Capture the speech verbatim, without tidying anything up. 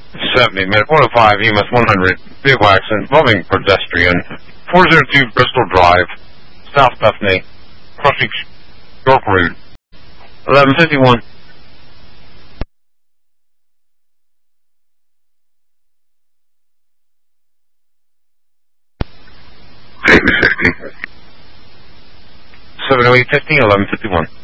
seventy, minute four oh five, E M S one hundred, vehicle accident involving pedestrian, four oh two Bristol Drive, South Bethany, crossing York Route, eleven fifty-one. eight fifty. seven oh eight fifty, eleven fifty-one.